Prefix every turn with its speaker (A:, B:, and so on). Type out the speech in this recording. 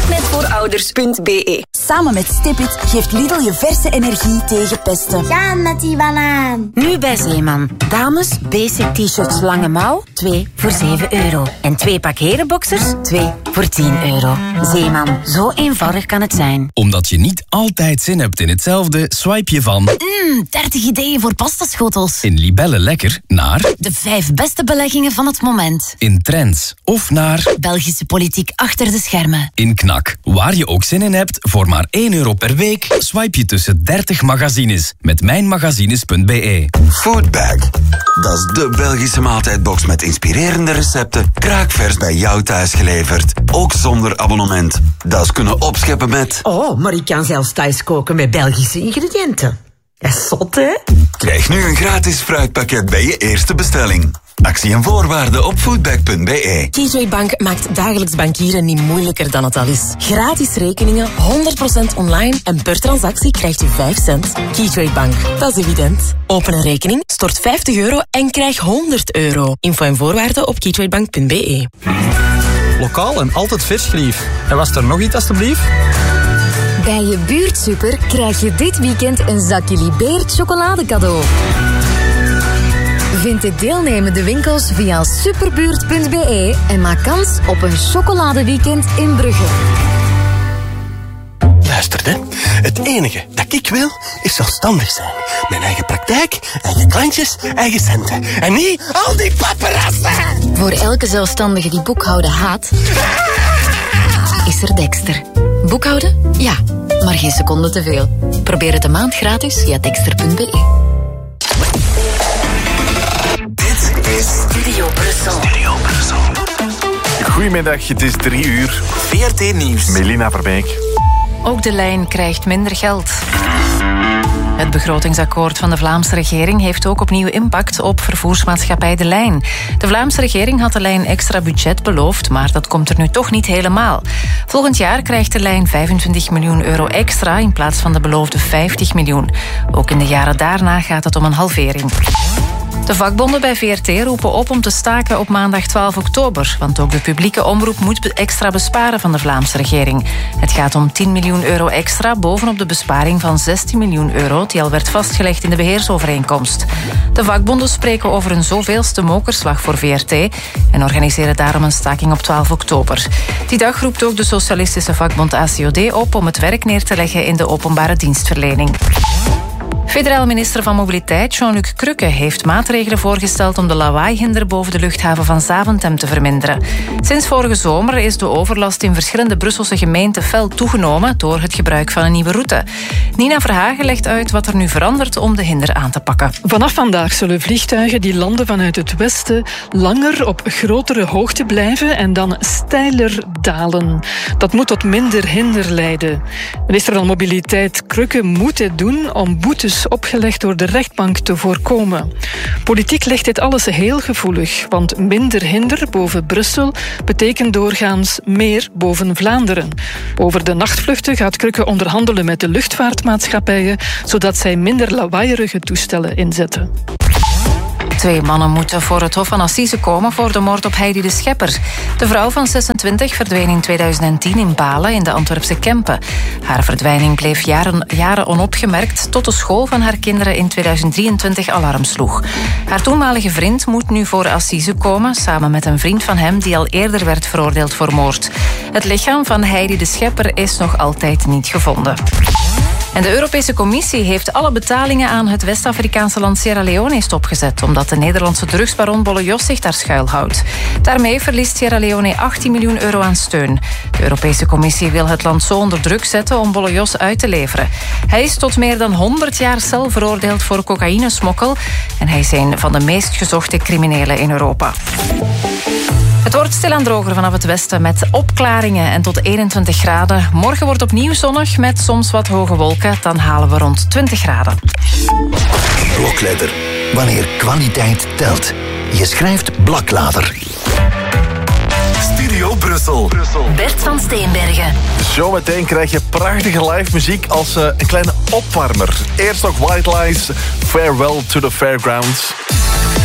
A: internetvoorouders.be.
B: Samen met Stipit geeft Lidl je verse energie tegen pesten.
C: Ga met die banaan.
D: Nu bij Zeeman. Dames, basic t-shirts lange mouw, 2 voor €7. En 2 pak herenboxers, 2 voor €10. Zeeman, zo eenvoudig kan het zijn.
E: Omdat je niet altijd zin hebt in hetzelfde, swipe je van
D: 30 ideeën voor pastaschotels.
E: in Libelle Lekker naar
D: De 5 beste beleggingen van het moment.
E: in Trends of naar
D: Belgische politiek achter de schermen.
E: in Knak. Waar je ook zin in hebt, voor maar €1 per week, swipe je tussen 30 magazines met mijnmagazines.be.
F: Foodbag. Dat is de Belgische maaltijdbox met inspirerende recepten, kraakvers bij jou thuis geleverd. Ook zonder abonnement. Dat is kunnen opscheppen met...
G: Oh, maar ik kan zelfs thuis koken met Belgische ingrediënten. Dat is zot, hè?
F: Krijg nu een gratis fruitpakket bij je eerste bestelling. Actie en voorwaarden op foodbag.be.
H: Keytrade Bank maakt dagelijks bankieren niet moeilijker dan het al is. Gratis rekeningen, 100% online en per transactie krijgt u 5 cent. Keytrade Bank, dat is evident. Open een rekening, stort €50 en krijg €100. Info en voorwaarden op keytradebank.be.
I: Lokaal en altijd vers gelief. En was er nog iets, alstublieft?
J: Bij je buurtsuper krijg je dit weekend een zakje Libeert chocolade cadeau. Vind de deelnemende winkels via superbuurt.be en maak kans op een chocoladeweekend in Brugge.
K: Luister, hè. Het enige dat ik wil, is zelfstandig zijn. Mijn eigen praktijk, eigen klantjes, eigen centen. En niet al die paparazzen!
J: Voor elke zelfstandige die boekhouden haat, is er Dexter. Boekhouden? Ja, maar geen seconde te veel. Probeer het een maand gratis via dexter.be.
F: Dit is
D: Studio Brussel.
L: Goedemiddag, het is 3:00.
F: VRT Nieuws.
L: Melina Verbeek.
M: Ook de lijn krijgt minder geld. Het begrotingsakkoord van de Vlaamse regering heeft ook opnieuw impact op vervoersmaatschappij De Lijn. De Vlaamse regering had De Lijn extra budget beloofd, maar dat komt er nu toch niet helemaal. Volgend jaar krijgt De Lijn €25 miljoen extra in plaats van de beloofde 50 miljoen. Ook in de jaren daarna gaat het om een halvering. De vakbonden bij VRT roepen op om te staken op maandag 12 oktober... want ook de publieke omroep moet extra besparen van de Vlaamse regering. Het gaat om €10 miljoen extra bovenop de besparing van €16 miljoen... die al werd vastgelegd in de beheersovereenkomst. De vakbonden spreken over een zoveelste mokerslag voor VRT... en organiseren daarom een staking op 12 oktober. Die dag roept ook de socialistische vakbond ACOD op... om het werk neer te leggen in de openbare dienstverlening. Federaal minister van Mobiliteit Jean-Luc Crukke heeft maatregelen voorgesteld om de lawaaihinder boven de luchthaven van Zaventem te verminderen. Sinds vorige zomer is de overlast in verschillende Brusselse gemeenten fel toegenomen door het gebruik van een nieuwe route. Nina Verhagen legt uit wat er nu verandert om de hinder aan te pakken.
N: Vanaf vandaag zullen vliegtuigen die landen vanuit het westen langer op grotere hoogte blijven en dan steiler dalen. Dat moet tot minder hinder leiden. Minister van Mobiliteit Crukke moet dit doen om boetes opgelegd door de rechtbank te voorkomen. Politiek ligt dit alles heel gevoelig, want minder hinder boven Brussel betekent doorgaans meer boven Vlaanderen. Over de nachtvluchten gaat Crukke onderhandelen met de luchtvaartmaatschappijen, zodat zij minder lawaaierige toestellen inzetten.
M: 2 mannen moeten voor het Hof van Assise komen voor de moord op Heidi de Schepper. De vrouw van 26 verdween in 2010 in Balen in de Antwerpse Kempen. Haar verdwijning bleef jaren onopgemerkt tot de school van haar kinderen in 2023 alarm sloeg. Haar toenmalige vriend moet nu voor Assise komen, samen met een vriend van hem die al eerder werd veroordeeld voor moord. Het lichaam van Heidi de Schepper is nog altijd niet gevonden. En de Europese Commissie heeft alle betalingen aan het West-Afrikaanse land Sierra Leone stopgezet, omdat de Nederlandse drugsbaron Bolojos zich daar schuilhoudt. Daarmee verliest Sierra Leone €18 miljoen aan steun. De Europese Commissie wil het land zo onder druk zetten om Bolojos uit te leveren. Hij is tot meer dan 100 jaar cel veroordeeld voor cocaïnesmokkel en hij is een van de meest gezochte criminelen in Europa. Het wordt stilaan droger vanaf het westen met opklaringen en tot 21 graden. Morgen wordt opnieuw zonnig met soms wat hoge wolken. Dan halen we rond 20 graden.
O: Blokletter. Wanneer kwaliteit telt. Je schrijft Blaklader.
F: Studio Brussel.
D: Bert van Steenbergen.
L: Zometeen krijg je prachtige live muziek als een kleine opwarmer. Eerst nog White Lies, Farewell to the Fairgrounds.